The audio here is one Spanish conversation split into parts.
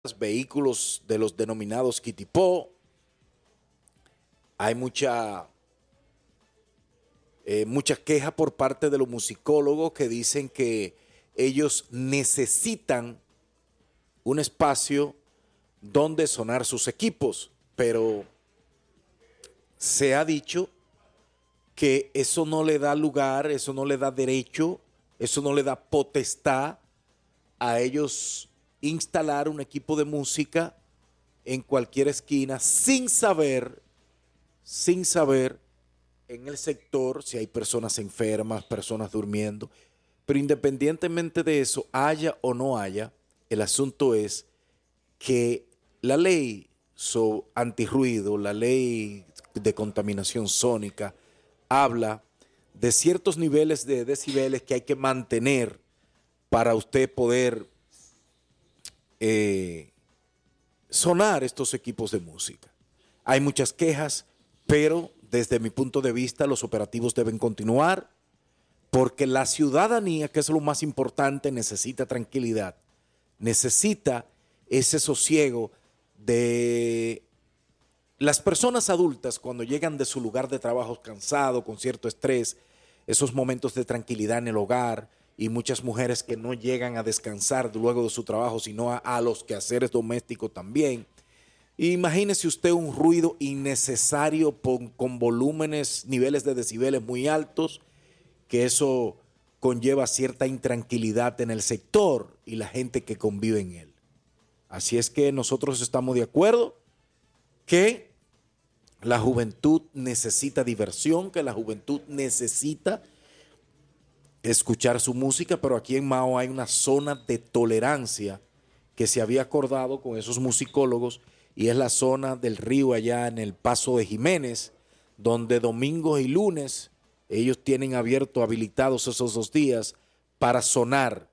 vehículos de los denominados kitipó. Hay mucha queja por parte de los musicólogos que dicen que ellos necesitan un espacio donde sonar sus equipos, pero se ha dicho que eso no le da lugar, eso no le da derecho, eso no le da potestad a ellos instalar un equipo de música en cualquier esquina sin saber en el sector si hay personas enfermas, personas durmiendo. Pero independientemente de eso, haya o no haya, el asunto es que la ley antirruido, la ley de contaminación sónica, habla de ciertos niveles de decibeles que hay que mantener para usted poder sonar estos equipos de música. Hay muchas quejas, pero desde mi punto de vista los operativos deben continuar porque la ciudadanía, que es lo más importante, necesita tranquilidad, necesita ese sosiego de las personas adultas cuando llegan de su lugar de trabajo cansado, con cierto estrés, esos momentos de tranquilidad en el hogar, y muchas mujeres que no llegan a descansar luego de su trabajo, sino a los quehaceres domésticos también. Imagínese usted un ruido innecesario con volúmenes, niveles de decibeles muy altos, que eso conlleva cierta intranquilidad en el sector y la gente que convive en él. Así es que nosotros estamos de acuerdo que la juventud necesita diversión, que la juventud necesita escuchar su música, pero aquí en Mao hay una zona de tolerancia que se había acordado con esos musicólogos, y es la zona del río allá en el Paso de Jiménez, donde domingos y lunes ellos tienen habilitados esos 2 días para sonar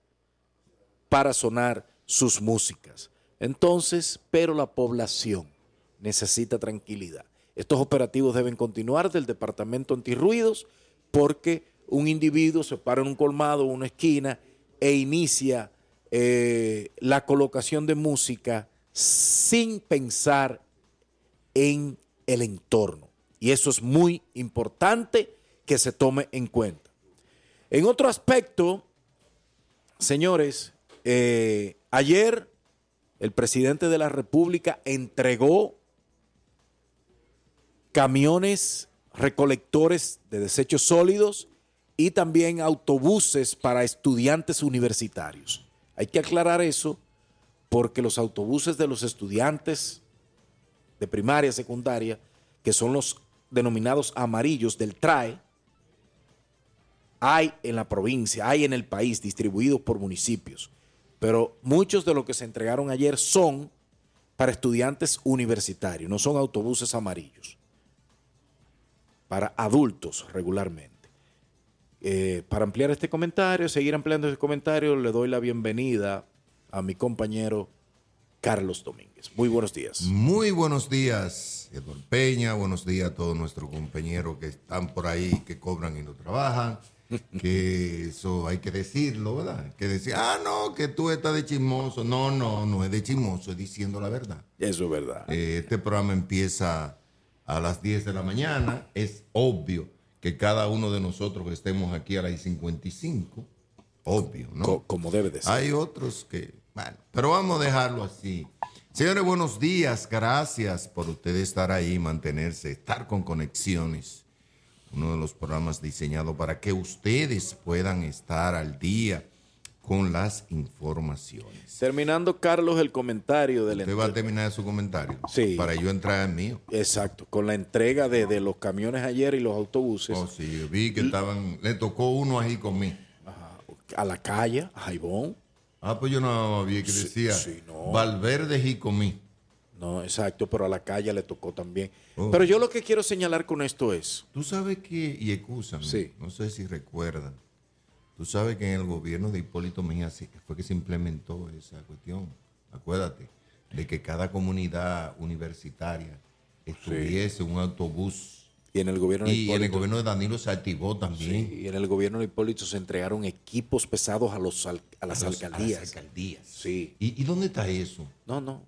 sus músicas. Entonces, pero la población necesita tranquilidad. Estos operativos deben continuar del Departamento Antirruidos, porque un individuo se para en un colmado, una esquina, e inicia la colocación de música sin pensar en el entorno. Y eso es muy importante que se tome en cuenta. En otro aspecto, señores, ayer el presidente de la República entregó camiones recolectores de desechos sólidos y también autobuses para estudiantes universitarios. Hay que aclarar eso porque los autobuses de los estudiantes de primaria, secundaria, que son los denominados amarillos del TRAE, hay en la provincia, hay en el país, distribuidos por municipios. Pero muchos de los que se entregaron ayer son para estudiantes universitarios, no son autobuses amarillos, para adultos regularmente. Para ampliar este comentario, seguir ampliando este comentario, le doy la bienvenida a mi compañero Carlos Domínguez. Muy buenos días. Muy buenos días, Eduardo Peña. Buenos días a todos nuestros compañeros que están por ahí, que cobran y no trabajan. Que eso hay que decirlo, ¿verdad? Hay que decir, no, que tú estás de chismoso. No es de chismoso, es diciendo la verdad. Eso es verdad. Este programa empieza a las 10 de la mañana. Es obvio que cada uno de nosotros que estemos aquí a las 55, obvio, ¿no? Como debe de ser. Hay otros que, bueno, pero vamos a dejarlo así. Señores, buenos días. Gracias por ustedes estar ahí, mantenerse, estar con Conexiones. Uno de los programas diseñados para que ustedes puedan estar al día con las informaciones. Terminando, Carlos, el comentario del... ¿Usted va a terminar su comentario? Sí. Para yo entrar al mío. Exacto, con la entrega de los camiones ayer y los autobuses. Oh, sí, vi que le tocó uno ahí conmigo. Ajá, a la calle, a Jaibón. Pues yo no vi que decía no. Valverde Jicomí. No, exacto, pero a la calle le tocó también. Pero yo lo que quiero señalar con esto es... Tú sabes que, y excúsame, sí, no sé si recuerdan, tú sabes que en el gobierno de Hipólito Mejía fue que se implementó esa cuestión. Acuérdate de que cada comunidad universitaria estuviese un autobús Y en el gobierno de Y en el Hipólito, gobierno de Danilo se activó también. sí, y en el gobierno de Hipólito se entregaron equipos pesados a las alcaldías. A las alcaldías. Sí. ¿Y dónde está eso? No,